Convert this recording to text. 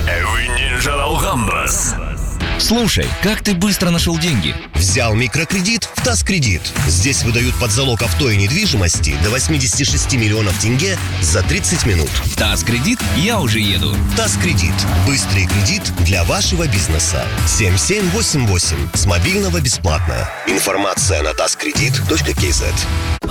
Ninja Alhambras. Слушай, как ты быстро нашел деньги? Взял микрокредит в ТАСКредит. Здесь выдают под залог авто и недвижимости до 86 миллионов тенге за 30 минут. ТАСКредит, я уже еду. ТАСКредит. Быстрый кредит для вашего бизнеса. 7788. С мобильного бесплатно. Информация на taskredit.kz.